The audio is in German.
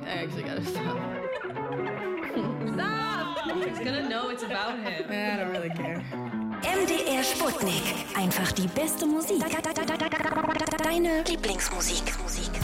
I actually gotta stop. Stop! He's gonna know it's about him. I don't really care. MDR Sputnik. Einfach die beste Musik. Deine Lieblingsmusik.